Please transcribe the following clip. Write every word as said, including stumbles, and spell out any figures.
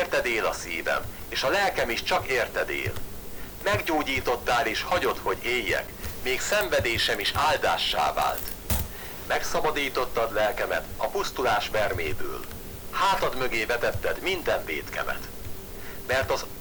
érted él a szívem, és a lelkem is csak érted él. Meggyógyítottál és hagyod, hogy éljek, még szenvedésem is áldássá vált. Megszabadítottad lelkemet a pusztulás verméből. Hátad mögé vetetted minden vétkemet. Mert az